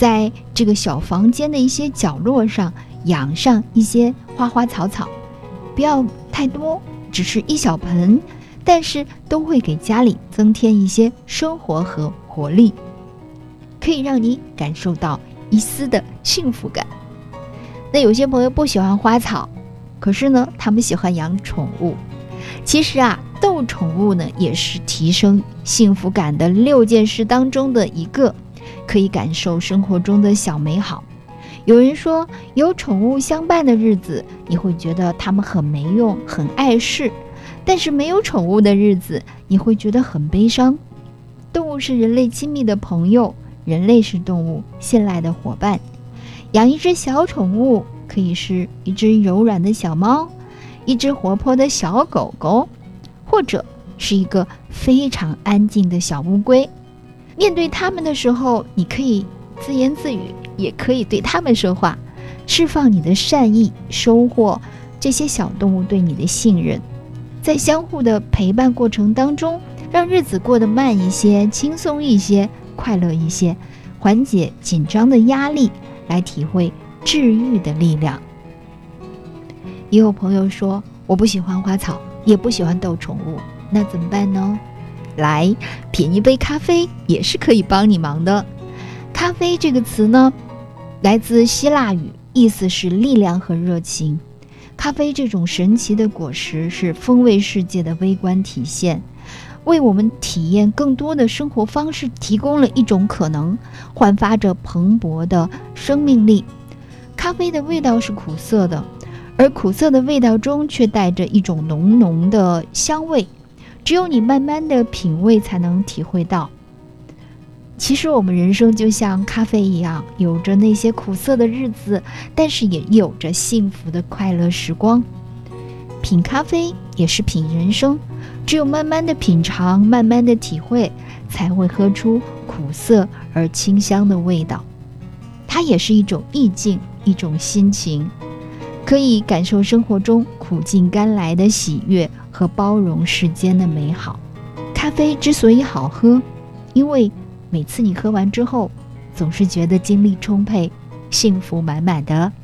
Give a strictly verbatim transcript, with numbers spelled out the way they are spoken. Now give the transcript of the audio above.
在这个小房间的一些角落上养上一些花花草草，不要太多，只是一小盆，但是都会给家里增添一些生活和活力，可以让你感受到一丝的幸福感。那有些朋友不喜欢花草，可是呢，他们喜欢养宠物。其实啊，逗宠物呢，也是提升幸福感的六件事当中的一个，可以感受生活中的小美好。有人说，有宠物相伴的日子，你会觉得它们很没用，很碍事，但是没有宠物的日子，你会觉得很悲伤。动物是人类亲密的朋友，人类是动物信赖的伙伴。养一只小宠物，可以是一只柔软的小猫，一只活泼的小狗狗，或者是一个非常安静的小乌龟。面对它们的时候，你可以自言自语，也可以对它们说话，释放你的善意，收获这些小动物对你的信任。在相互的陪伴过程当中，让日子过得慢一些，轻松一些，快乐一些，缓解紧张的压力，来体会治愈的力量。也有朋友说，我不喜欢花草，也不喜欢逗宠物，那怎么办呢？来，品一杯咖啡也是可以帮你忙的。咖啡这个词呢，来自希腊语，意思是力量和热情。咖啡这种神奇的果实是风味世界的微观体现，为我们体验更多的生活方式提供了一种可能，焕发着蓬勃的生命力。咖啡的味道是苦涩的，而苦涩的味道中却带着一种浓浓的香味，只有你慢慢的品味才能体会到。其实我们人生就像咖啡一样，有着那些苦涩的日子，但是也有着幸福的快乐时光。品咖啡也是品人生，只有慢慢的品尝，慢慢的体会，才会喝出苦涩而清香的味道。它也是一种意境，一种心情，可以感受生活中苦尽甘来的喜悦和包容世间的美好。咖啡之所以好喝，因为每次你喝完之后，总是觉得精力充沛，幸福满满的。